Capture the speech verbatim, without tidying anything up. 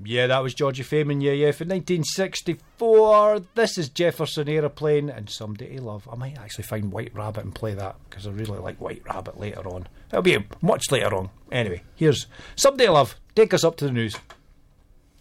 Yeah, that was Georgie Fayman, yeah, yeah, from nineteen sixty-four. This is Jefferson Aeroplane and Someday to Love. I might actually find White Rabbit and play that, because I really like White Rabbit later on. It'll be much later on. Anyway, here's Someday to Love. Take us up to the news.